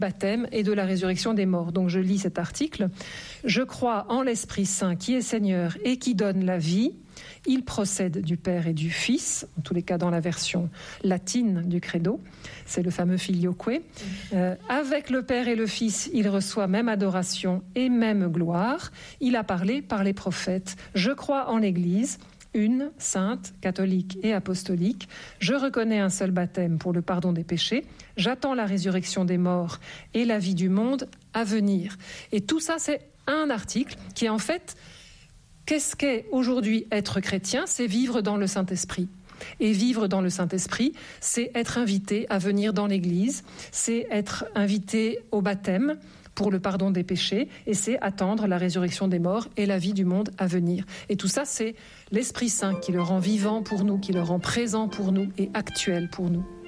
baptême et de la résurrection des morts. Donc je lis cet article. Je crois en l'Esprit Saint qui est Seigneur et qui donne la vie. Il procède du Père et du Fils, en tous les cas dans la version latine du Credo, c'est le fameux Filioque. Avec le Père et le Fils, il reçoit même adoration et même gloire. Il a parlé par les prophètes. Je crois en l'Église, une, sainte, catholique et apostolique. Je reconnais un seul baptême pour le pardon des péchés. J'attends la résurrection des morts et la vie du monde à venir. Et tout ça, c'est un article qui est en fait... Qu'est-ce qu'est aujourd'hui être chrétien ? C'est vivre dans le Saint-Esprit. Et vivre dans le Saint-Esprit, c'est être invité à venir dans l'Église, c'est être invité au baptême pour le pardon des péchés, et c'est attendre la résurrection des morts et la vie du monde à venir. Et tout ça, c'est l'Esprit Saint qui le rend vivant pour nous, qui le rend présent pour nous et actuel pour nous.